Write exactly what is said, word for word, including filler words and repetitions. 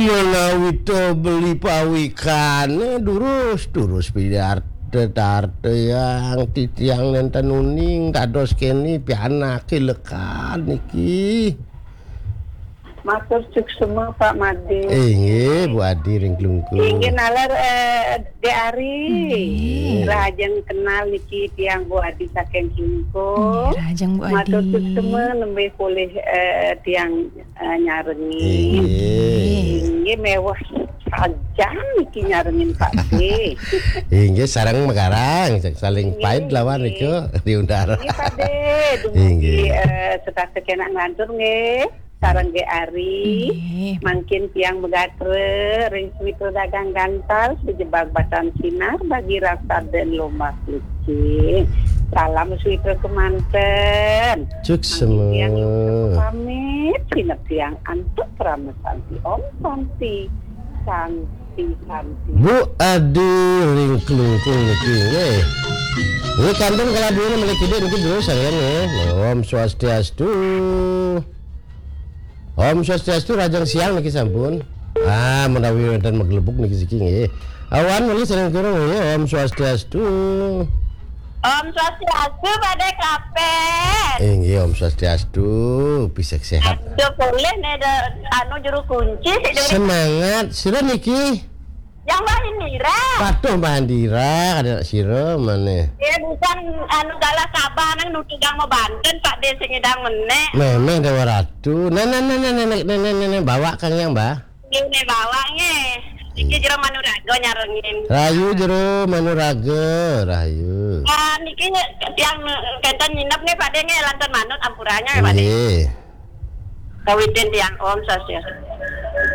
menawi to beli pawikan durus durus piarte tarte yang titiang nenten uning dados kene pianake lekan niki. Matur suksema Pak Made. Inggih Bu Adi ring klungku. Inggih nalar eh, De Ari. Rajeng kenal niki tiang Bu Adi saking klungku. Rajeng Bu Adi. Matur suksema nembe boleh eh, tiang eh, nyarengi. Inggih mewah saja niki nyarengin Pak De. Inggih sareng megarang saling pahit lawan niku diundar. Inggih Pak De. Dumugi eh, sedaya kenak ngantur nggih. Sarang Ge Ari, mm. Makin tiang begatre, ring swito dagang gantal, sejebak batan sinar bagi rasa dan lomba suci. Salam swito kemanten. Cuk semua. Tiang pamit, sinep tiang antuk pramesanti om santi, santi santi. Bu Adi ring klungkung niki nggih. Ini kantor kalabunya milik ide niki dulu sayang nggih. Om Swastiastu. Om Swastiastu rajang siang niki sampun. Ah menawi wonten meglebuk niki siki nggih. Awan muli sareng kira nggih Om Swastiastu. Om Swastiastu pada kapet. Inggih Om Swastiastu bisa sehat. Aduh boleh nih anu juru kunci. Semangat sira niki. Yang lain Nira. Patuh Mbak Andira ada sira maneh. Ya bukan anu galah Sabah nang nutugang mau Banten Pak De sing edang menek. Memang Dewa Ratu. Nenek nenek nenek nenek nenek bawa Kang yang Mbah. Ini bawa nge. Iki jero manuraga nyarengin. Rayu jero manuraga, rayu. Ah niki tiang kenten nginep nih Pak De nge lantan manut ampurannya ya Pak De. Nggih. Kawiten tiang Om Swastiastu.